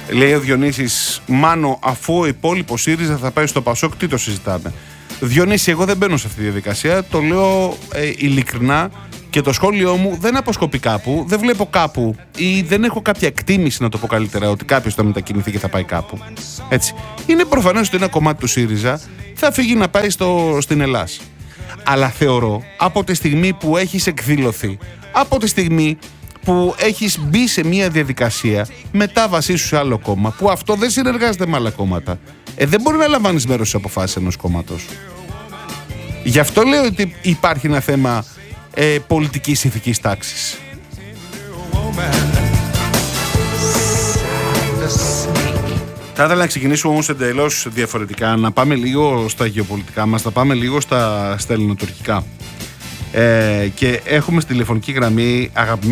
Λέει ο Διονύσης, Μάνο, αφού ο υπόλοιπο ΣΥΡΙΖΑ θα πάει στο ΠΑΣΟΚ, τι το συζητάμε? Διονύση, εγώ δεν μπαίνω σε αυτή τη διαδικασία. Το λέω ειλικρινά και το σχόλιο μου δεν αποσκοπεί κάπου. Δεν βλέπω κάπου ή δεν έχω κάποια εκτίμηση, να το πω καλύτερα, ότι κάποιος θα μετακινηθεί και θα πάει κάπου. Έτσι. Είναι προφανές ότι ένα κομμάτι του ΣΥΡΙΖΑ θα φύγει να πάει στην Ελλάδα. Αλλά θεωρώ από τη στιγμή που έχεις εκδηλωθεί, από τη στιγμή που έχεις μπει σε μια διαδικασία μετάβασή σου σε άλλο κόμμα, που αυτό δεν συνεργάζεται με άλλα κόμματα, δεν μπορεί να λαμβάνεις μέρος στις αποφάσεις ενός κόμματος. Γι' αυτό λέω ότι υπάρχει ένα θέμα πολιτικής ηθικής τάξης. Θα ήθελα να ξεκινήσουμε όμως εντελώς διαφορετικά, να πάμε λίγο στα γεωπολιτικά μας, να πάμε λίγο στα ελληνοτουρκικά. Και έχουμε στη τηλεφωνική γραμμή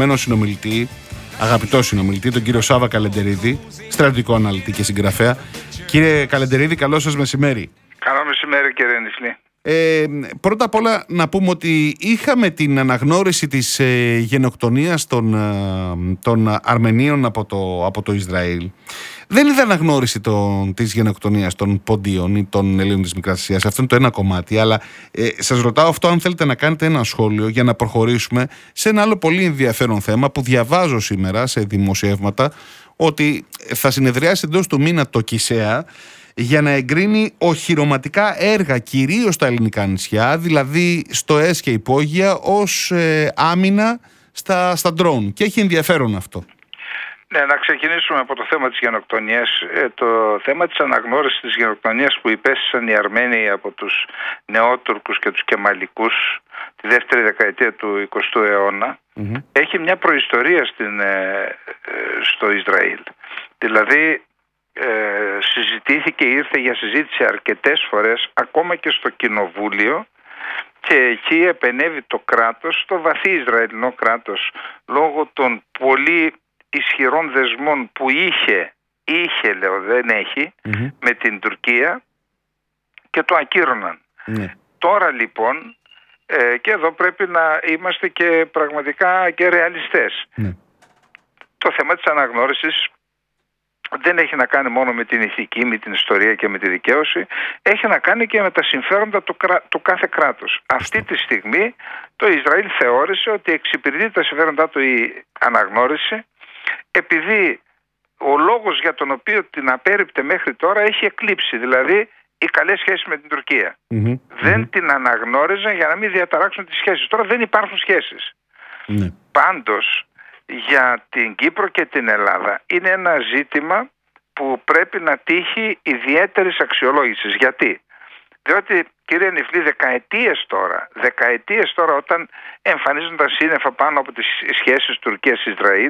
αγαπητό συνομιλητή, τον κύριο Σάβα Καλεντερίδη, στρατιωτικό αναλυτή και συγγραφέα. Κύριε Καλεντερίδη, καλό σας μεσημέρι. Καλό μεσημέρι, κύριε Νιφλή. Πρώτα απ' όλα να πούμε ότι είχαμε την αναγνώριση της γενοκτονίας των Αρμενίων από το Ισραήλ. Δεν είδα αναγνώριση της γενοκτονίας των Ποντίων ή των Ελλήνων της Μικράς Ασίας. Αυτό είναι το ένα κομμάτι. Αλλά σας ρωτάω αυτό, αν θέλετε να κάνετε ένα σχόλιο για να προχωρήσουμε σε ένα άλλο πολύ ενδιαφέρον θέμα που διαβάζω σήμερα σε δημοσιεύματα, ότι θα συνεδριάσει εντός του μήνα το ΚΙΣΕΑ για να εγκρίνει οχυρωματικά έργα, κυρίως στα ελληνικά νησιά, δηλαδή στο ΕΣ και υπόγεια, ως άμυνα στα ντρόουν. Και έχει ενδιαφέρον αυτό. Ναι, να ξεκινήσουμε από το θέμα της γενοκτονίας. Το θέμα της αναγνώρισης της γενοκτονίας που υπέστησαν οι Αρμένοι από τους Νεότουρκους και τους Κεμαλικούς τη δεύτερη δεκαετία του 20ου αιώνα έχει μια προϊστορία στο Ισραήλ. Δηλαδή συζητήθηκε, ήρθε για συζήτηση αρκετές φορές, ακόμα και στο κοινοβούλιο, και εκεί επενέβη το κράτος, το βαθύ Ισραηλινό κράτος, λόγω των πολύ ισχυρών δεσμών που είχε λέω, δεν έχει, με την Τουρκία, και το ακύρωναν. Τώρα λοιπόν, και εδώ πρέπει να είμαστε και πραγματικά και ρεαλιστές. Το θέμα της αναγνώρισης δεν έχει να κάνει μόνο με την ηθική, με την ιστορία και με τη δικαίωση, έχει να κάνει και με τα συμφέροντα του κάθε κράτους. Αυτή τη στιγμή το Ισραήλ θεώρησε ότι εξυπηρετεί τα συμφέροντά του η αναγνώριση, επειδή ο λόγος για τον οποίο την απέρριπτε μέχρι τώρα έχει εκλείψει, δηλαδή οι καλές σχέσεις με την Τουρκία. Δεν την αναγνώριζαν για να μην διαταράξουν τις σχέσεις. Τώρα δεν υπάρχουν σχέσεις. Πάντως, για την Κύπρο και την Ελλάδα είναι ένα ζήτημα που πρέπει να τύχει ιδιαίτερης αξιολόγησης. Γιατί? Διότι, κύριε Νιφλή, δεκαετίες τώρα όταν εμφανίζονταν σύννεφα πάνω από τις σχέσεις Τουρκίας-Ισραήλ,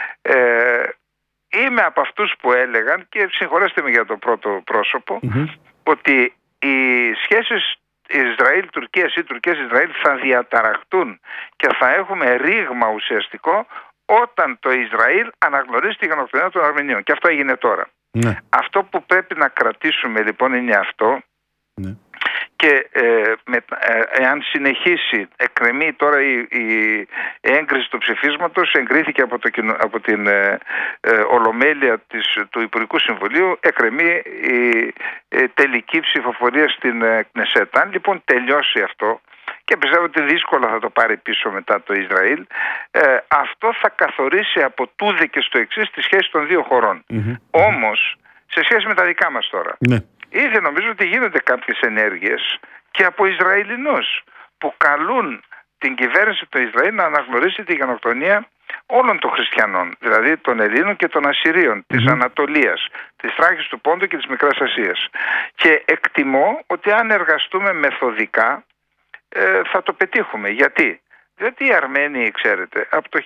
είμαι από αυτούς που έλεγαν, και συγχωρέστε με για το πρώτο πρόσωπο, ότι οι σχέσεις Ισραήλ-Τουρκίας ή Τουρκίας-Ισραήλ θα διαταραχτούν και θα έχουμε ρήγμα ουσιαστικό όταν το Ισραήλ αναγνωρίσει τη γενοκτονία των Αρμενίων. Και αυτό έγινε τώρα. Αυτό που πρέπει να κρατήσουμε λοιπόν είναι αυτό. Και εάν συνεχίσει, εκκρεμεί τώρα η έγκριση του ψηφίσματος, εγκρίθηκε από την Ολομέλεια του Υπουργικού Συμβουλίου, εκκρεμεί η τελική ψηφοφορία στην Κνεσέτ. Αν λοιπόν τελειώσει αυτό, και πιστεύω ότι δύσκολα θα το πάρει πίσω μετά το Ισραήλ, αυτό θα καθορίσει από τούδε και στο εξής τη σχέση των δύο χωρών. Όμως, σε σχέση με τα δικά μας τώρα, ήδη νομίζω ότι γίνονται κάποιες ενέργειες και από Ισραηλινούς που καλούν την κυβέρνηση του Ισραήλ να αναγνωρίσει τη γενοκτονία όλων των χριστιανών, δηλαδή των Ελλήνων και των Ασσυρίων, της Ανατολίας, της Θράκης, του Πόντου και της Μικράς Ασίας. Και εκτιμώ ότι αν εργαστούμε μεθοδικά θα το πετύχουμε. Γιατί? Διότι οι Αρμένοι, ξέρετε, από το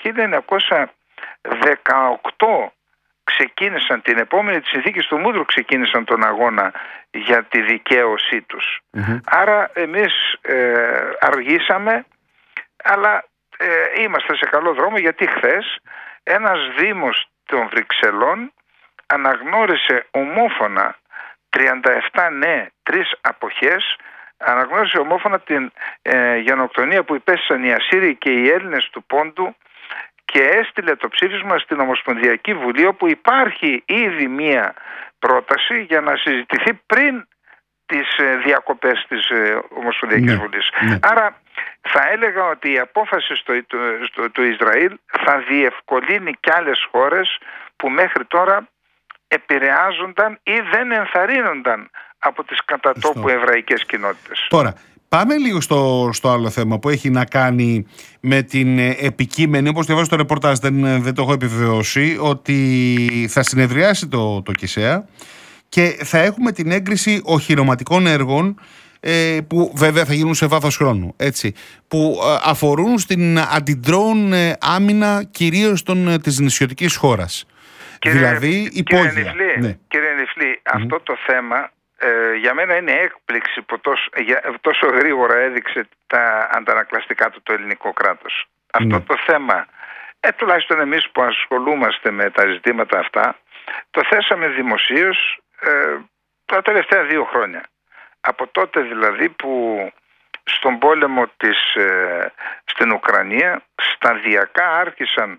1918 ξεκίνησαν, την επόμενη της συνθήκης του Μούδρου ξεκίνησαν τον αγώνα για τη δικαίωσή τους. Άρα εμείς αργήσαμε, αλλά είμαστε σε καλό δρόμο, γιατί χθες ένας δήμος των Βρυξελών αναγνώρισε ομόφωνα 37 ναι, 3 αποχές, αναγνώρισε ομόφωνα την γενοκτονία που υπέστησαν οι Ασσύριοι και οι Έλληνες του Πόντου και έστειλε το ψήφισμα στην Ομοσπονδιακή Βουλή, όπου υπάρχει ήδη μία πρόταση για να συζητηθεί πριν τις διακοπές της Ομοσπονδιακής Βουλής. Άρα θα έλεγα ότι η απόφαση του Ισραήλ θα διευκολύνει κι άλλες χώρες που μέχρι τώρα επηρεάζονταν ή δεν ενθαρρύνονταν από τις κατατόπου εβραϊκές κοινότητες. Τώρα, πάμε λίγο στο άλλο θέμα που έχει να κάνει με την επικείμενη, όπως διαβάζω το ρεπορτάζ, δεν το έχω επιβεβαιώσει, ότι θα συνεδριάσει το ΚΙΣΕΑ και θα έχουμε την έγκριση οχυρωματικών έργων που βέβαια θα γίνουν σε βάθος χρόνου, έτσι, που αφορούν στην αντιντρόουν άμυνα κυρίως της νησιωτικής χώρας. Δηλαδή υπόγεια. Κύριε Νιφλή, αυτό το θέμα για μένα είναι έκπληξη που τόσο γρήγορα έδειξε τα αντανακλαστικά του το ελληνικό κράτος. Αυτό το θέμα, τουλάχιστον εμείς που ασχολούμαστε με τα ζητήματα αυτά, το θέσαμε δημοσίως τα τελευταία 2 χρόνια. Από τότε δηλαδή που στον πόλεμο στην Ουκρανία σταδιακά άρχισαν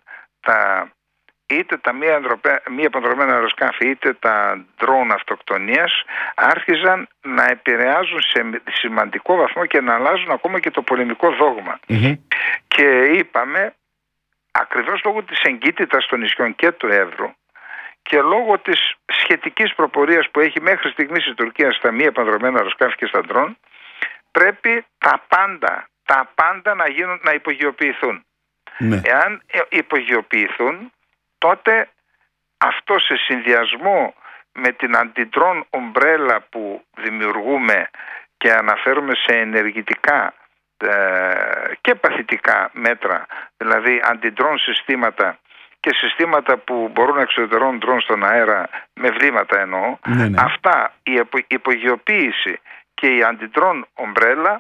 είτε τα μη επανδρομένα αεροσκάφη είτε τα ντρόουν αυτοκτονίας άρχιζαν να επηρεάζουν σε σημαντικό βαθμό και να αλλάζουν ακόμα και το πολεμικό δόγμα. Και είπαμε, ακριβώς λόγω της εγκύτητας των νησιών και του Εύρου και λόγω της σχετικής προπορίας που έχει μέχρι στιγμής η Τουρκία στα μη επανδρομένα αεροσκάφη και στα ντρόουν, πρέπει τα πάντα να υπογειοποιηθούν. Εάν υπογειοποιηθούν, τότε αυτό σε συνδυασμό με την αντιντρόν ομπρέλα που δημιουργούμε και αναφέρουμε σε ενεργητικά και παθητικά μέτρα, δηλαδή αντιντρόν συστήματα και συστήματα που μπορούν να εξωτερώνουν ντρόν στον αέρα με βλήματα εννοώ, αυτά η υπογειοποίηση και η αντιντρόν ομπρέλα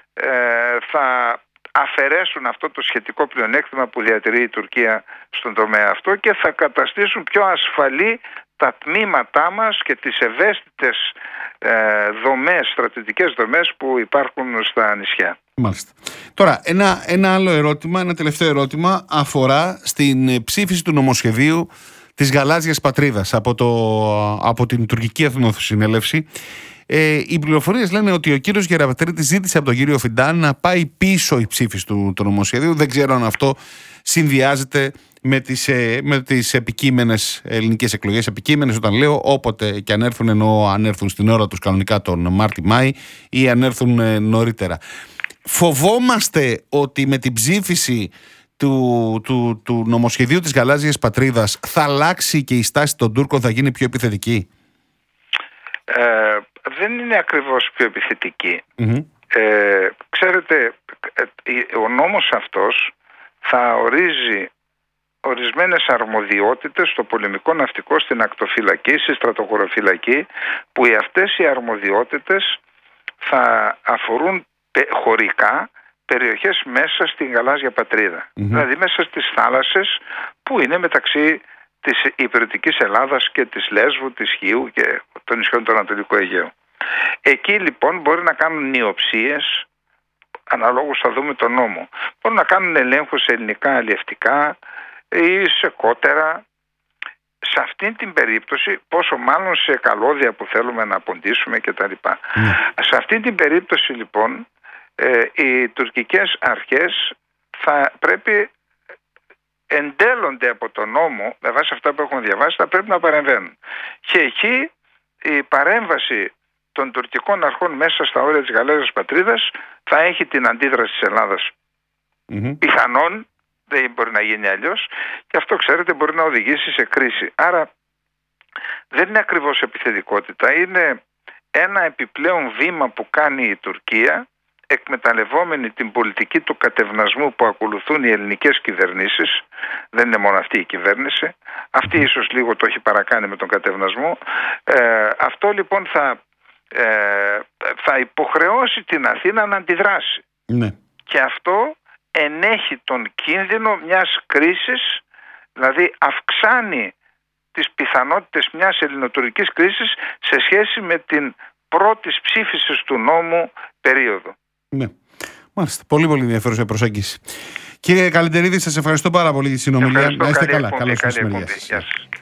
θα αφαιρέσουν αυτό το σχετικό πλεονέκτημα που διατηρεί η Τουρκία στον τομέα αυτό και θα καταστήσουν πιο ασφαλή τα τμήματά μας και τις ευαίσθητες στρατιωτικές δομές που υπάρχουν στα νησιά. Μάλιστα. Τώρα, ένα άλλο ερώτημα, ένα τελευταίο ερώτημα αφορά στην ψήφιση του νομοσχεδίου της Γαλάζιας Πατρίδας από την τουρκική Εθνοσυνέλευση. Οι πληροφορίες λένε ότι ο κύριος Γεραπετρίτης ζήτησε από τον κύριο Φιντάν να πάει πίσω η ψήφιση του νομοσχεδίου. Δεν ξέρω αν αυτό συνδυάζεται με τις επικείμενες ελληνικές εκλογές. Επικείμενες όταν λέω όποτε και αν έρθουν, εννοώ αν έρθουν στην ώρα τους κανονικά τον Μάρτι-Μάη ή αν έρθουν νωρίτερα. Φοβόμαστε ότι με την ψήφιση του νομοσχεδίου της Γαλάζιας Πατρίδας θα αλλάξει και η στάση των Τούρκων, θα γίνει πιο επιθετική? Δεν είναι ακριβώς πιο επιθετική. Ξέρετε, ο νόμος αυτός θα ορίζει ορισμένες αρμοδιότητες στο πολεμικό ναυτικό, στην ακτοφυλακή, στη στρατοχωροφυλακή, που αυτές οι αρμοδιότητες θα αφορούν χωρικά περιοχές μέσα στην Γαλάζια Πατρίδα. Δηλαδή μέσα στις θάλασσες που είναι μεταξύ της υπηρετικής Ελλάδας και της Λέσβου, της Χίου και των νησιών του Ανατολικού Αιγαίου. Εκεί λοιπόν μπορεί να κάνουν νιοψίες, αναλόγως θα δούμε τον νόμο. Μπορούν να κάνουν ελέγχους σε ελληνικά αλλιευτικά ή σε κότερα. Σε αυτή την περίπτωση, πόσο μάλλον σε καλώδια που θέλουμε να ποντίσουμε κτλ. Σε αυτή την περίπτωση λοιπόν οι τουρκικές αρχές θα πρέπει, εντέλλονται από τον νόμο, με βάση αυτά που έχουμε διαβάσει, θα πρέπει να παρεμβαίνουν. Και εκεί η παρέμβαση των τουρκικών αρχών μέσα στα όρια της Γαλάζιας Πατρίδας θα έχει την αντίδραση της Ελλάδας. Πιθανόν, δεν μπορεί να γίνει αλλιώς, και αυτό ξέρετε μπορεί να οδηγήσει σε κρίση. Άρα δεν είναι ακριβώς επιθετικότητα, είναι ένα επιπλέον βήμα που κάνει η Τουρκία, εκμεταλλευόμενη την πολιτική του κατευνασμού που ακολουθούν οι ελληνικές κυβερνήσεις. Δεν είναι μόνο αυτή η κυβέρνηση, αυτή ίσως λίγο το έχει παρακάνει με τον κατευνασμό. Αυτό λοιπόν θα υποχρεώσει την Αθήνα να αντιδράσει. Και αυτό ενέχει τον κίνδυνο μιας κρίσης, δηλαδή αυξάνει τις πιθανότητες μιας ελληνοτουρκικής κρίσης σε σχέση με την πρώτης ψήφισης του νόμου περίοδο. Ναι, μάλιστα. Πολύ πολύ ενδιαφέρουσα προσέγγιση. Κύριε Καλεντερίδη, σας ευχαριστώ πάρα πολύ για τη συνομιλία. Να είστε καλά. Καλώς ήρθατε. Γεια σας.